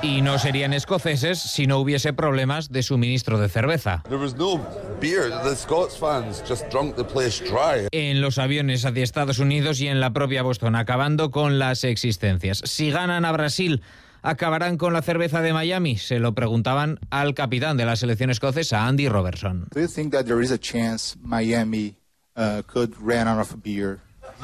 Y no serían escoceses si no hubiese problemas de suministro de cerveza. En los aviones hacia Estados Unidos y en la propia Boston, acabando con las existencias. Si ganan a Brasil, ¿acabarán con la cerveza de Miami? Se lo preguntaban al capitán de la selección escocesa, Andy Robertson. Do you think that there is a chance Miami could run out of beer?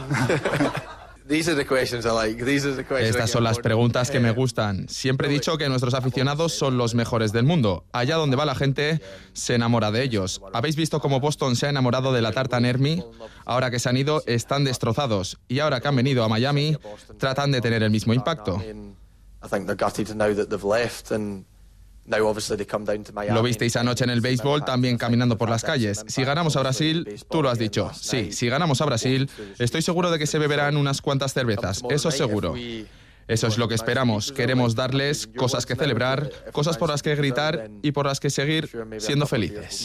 Estas son las preguntas que me gustan. Siempre he dicho que nuestros aficionados son los mejores del mundo. Allá donde va la gente, se enamora de ellos. ¿Habéis visto cómo Boston se ha enamorado de la tarta Nermi? Ahora que se han ido, están destrozados. Y ahora que han venido a Miami, tratan de tener el mismo impacto. Lo visteis anoche en el béisbol, también caminando por las calles. Si ganamos a Brasil, tú lo has dicho. Sí, si ganamos a Brasil, estoy seguro de que se beberán unas cuantas cervezas, eso seguro. Eso es lo que esperamos. Queremos darles cosas que celebrar, cosas por las que gritar y por las que seguir siendo felices.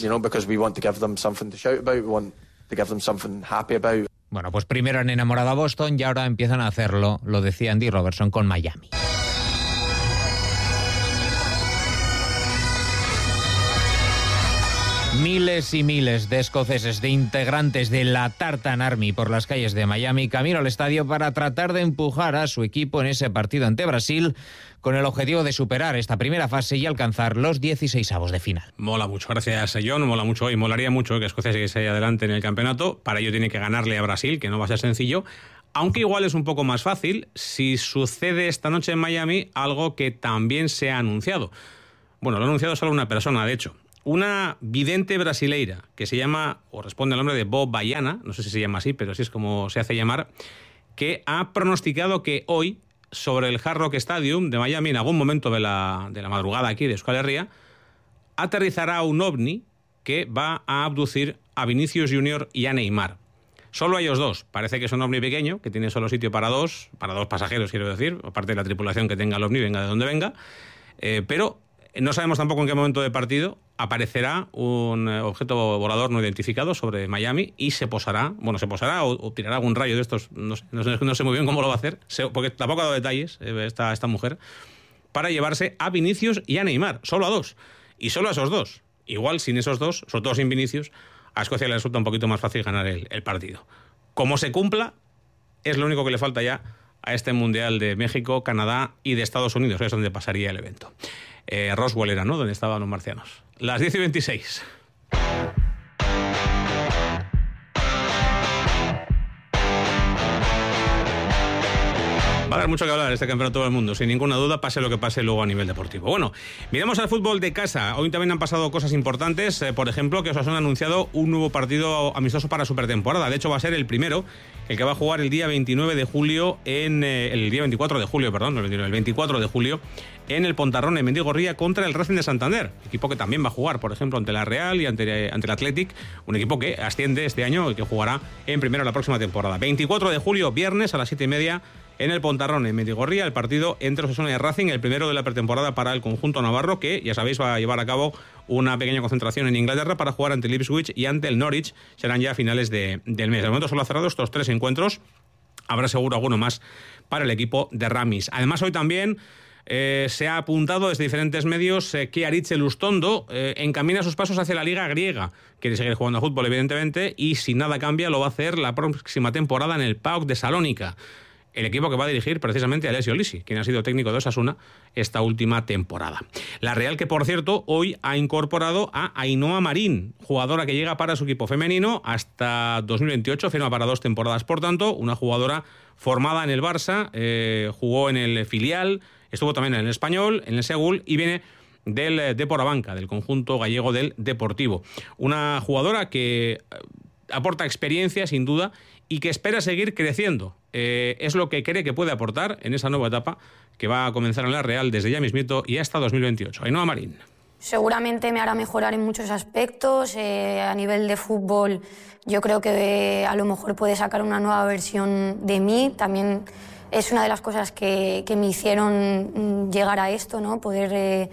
Bueno, pues primero han enamorado a Boston y ahora empiezan a hacerlo, lo decía Andy Robertson, con Miami. Miles y miles de escoceses, de integrantes de la Tartan Army por las calles de Miami, camino al estadio para tratar de empujar a su equipo en ese partido ante Brasil, con el objetivo de superar esta primera fase y alcanzar los 16avos de final. Mola mucho, gracias John, mola mucho y molaría mucho que Escocia siguiese ahí adelante en el campeonato. Para ello tiene que ganarle a Brasil, que no va a ser sencillo, aunque igual es un poco más fácil si sucede esta noche en Miami algo que también se ha anunciado. Bueno, lo ha anunciado solo una persona, de hecho. Una vidente brasileira que se llama, o responde al nombre de Bob Baiana, no sé si se llama así, pero así es como se hace llamar, que ha pronosticado que hoy, sobre el Hard Rock Stadium de Miami, en algún momento de la madrugada aquí de Euskal Herria, aterrizará un ovni que va a abducir a Vinicius Junior y a Neymar. Solo a ellos dos. Parece que es un ovni pequeño, que tiene solo sitio para dos pasajeros, quiero decir, aparte de la tripulación que tenga el ovni, venga de donde venga, pero no sabemos tampoco en qué momento de partido aparecerá un objeto volador no identificado sobre Miami y se posará o tirará algún rayo de estos, no sé muy bien cómo lo va a hacer, porque tampoco ha dado detalles esta mujer, para llevarse a Vinicius y a Neymar, solo a dos, y solo a esos dos. Igual sin esos dos, sobre todo sin Vinicius, a Escocia le resulta un poquito más fácil ganar el partido. Como se cumpla, es lo único que le falta ya a este Mundial de México, Canadá y de Estados Unidos, es donde pasaría el evento. Roswell era, ¿no?, donde estaban los marcianos. Las 10:26. Va a haber mucho que hablar este campeonato del mundo, sin ninguna duda, pase lo que pase luego a nivel deportivo. Bueno, miremos al fútbol de casa. Hoy también han pasado cosas importantes. Por ejemplo, que Osasuna ha anunciado un nuevo partido amistoso para supertemporada. De hecho, va a ser el primero, el que va a jugar el día 29 de julio el día 24 de julio, perdón, el 24 de julio, en el Pontarrón, en Mendigorría, contra el Racing de Santander. Equipo que también va a jugar, por ejemplo, ante la Real y ante el Athletic. Un equipo que asciende este año y que jugará en primero la próxima temporada. 24 de julio, viernes, a las 7:30, en el Pontarrón, en Mendigorría, el partido entre Osasuna y Racing, el primero de la pretemporada para el conjunto navarro, que, ya sabéis, va a llevar a cabo una pequeña concentración en Inglaterra para jugar ante el Ipswich y ante el Norwich. Serán ya a finales del mes. De momento solo ha cerrado estos 3 encuentros. Habrá seguro alguno más para el equipo de Ramis. Además, hoy también se ha apuntado desde diferentes medios que Aritz Lustondo encamina sus pasos hacia la Liga griega. Quiere seguir jugando a fútbol, evidentemente, y si nada cambia lo va a hacer la próxima temporada en el PAOK de Salónica, el equipo que va a dirigir precisamente a Alessio Lisi, quien ha sido técnico de Osasuna esta última temporada. La Real, que por cierto hoy ha incorporado a Ainhoa Marín, jugadora que llega para su equipo femenino hasta 2028, firma para 2 temporadas, por tanto, una jugadora formada en el Barça, jugó en el filial, estuvo también en el Español, en el Seúl y viene del Depor Abanca, del conjunto gallego del Deportivo. Una jugadora que aporta experiencia, sin duda, y que espera seguir creciendo. Es lo que cree que puede aportar en esa nueva etapa que va a comenzar en la Real desde ya mismito y hasta 2028. Ainhoa Marín. Seguramente me hará mejorar en muchos aspectos. A nivel de fútbol, yo creo que a lo mejor puede sacar una nueva versión de mí. También es una de las cosas que me hicieron llegar a esto, ¿no? Poder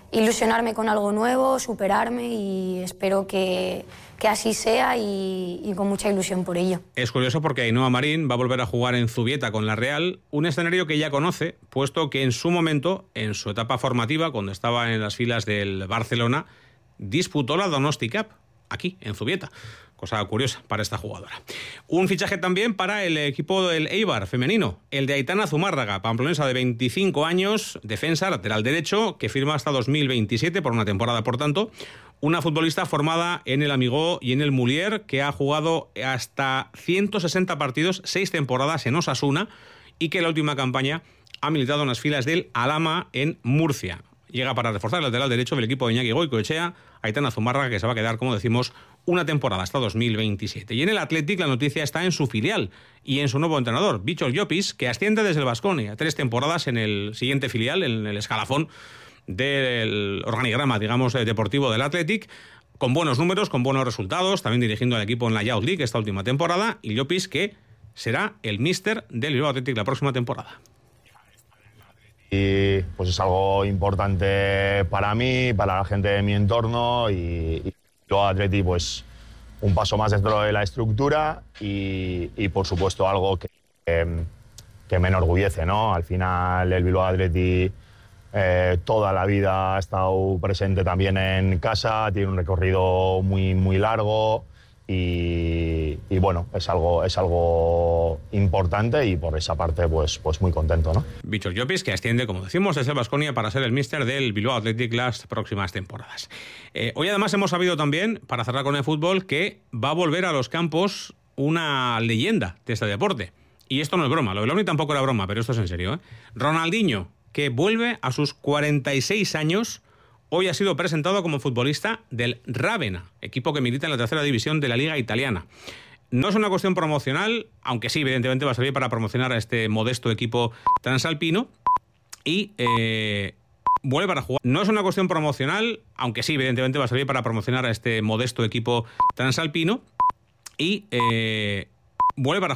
ilusionarme con algo nuevo, superarme y espero que así sea y con mucha ilusión por ello. Es curioso porque Ainhoa Marín va a volver a jugar en Zubieta con la Real, un escenario que ya conoce, puesto que en su momento, en su etapa formativa, cuando estaba en las filas del Barcelona, disputó la Donosti Cup, aquí, en Zubieta. Cosa curiosa para esta jugadora. Un fichaje también para el equipo del Eibar femenino, el de Aitana Zumárraga, pamplonesa de 25 años, defensa, lateral derecho, que firma hasta 2027 por una temporada, por tanto. Una futbolista formada en el Amigó y en el Mulier, que ha jugado hasta 160 partidos, 6 temporadas en Osasuna, y que en la última campaña ha militado en las filas del Alhama en Murcia. Llega para reforzar el lateral derecho del equipo de Iñaki Goicoechea, Aitana Zumárraga, que se va a quedar, como decimos, una temporada hasta 2027. Y en el Athletic la noticia está en su filial y en su nuevo entrenador, Víctor Llopis, que asciende desde el Baskonia, 3 temporadas en el siguiente filial, en el escalafón del organigrama, digamos, deportivo del Athletic, con buenos números, con buenos resultados, también dirigiendo al equipo en la Youth League esta última temporada, y Llopis, que será el míster del Bilbao Athletic la próxima temporada. Y pues es algo importante para mí, para la gente de mi entorno y Bilbao Athletic, pues un paso más dentro de la estructura y por supuesto algo que me enorgullece, ¿no? Al final el Bilbao Athletic toda la vida ha estado presente también en casa, tiene un recorrido muy, muy largo. Y bueno, es algo importante y por esa parte pues muy contento, ¿no? Víctor Llopis, que asciende, como decimos, desde el Baskonia para ser el míster del Bilbao Athletic las próximas temporadas. Hoy además hemos sabido también, para cerrar con el fútbol, que va a volver a los campos una leyenda de este deporte. Y esto no es broma, lo de Loni tampoco era broma, pero esto es en serio, ¿eh? Ronaldinho, que vuelve a sus 46 años... Hoy ha sido presentado como futbolista del Ravenna, equipo que milita en la tercera división de la Liga Italiana. No es una cuestión promocional, aunque sí, evidentemente va a servir para promocionar a este modesto equipo transalpino. Y vuelve para jugar. No es una cuestión promocional, aunque sí, evidentemente va a servir para promocionar a este modesto equipo transalpino. Y vuelve para